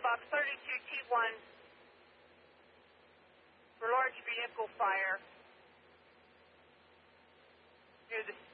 Box 32T1 for large vehicle fire near the